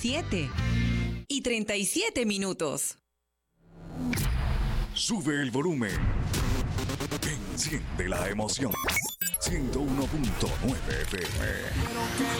7:37. Sube el volumen. Enciende la emoción. 101.9 FM.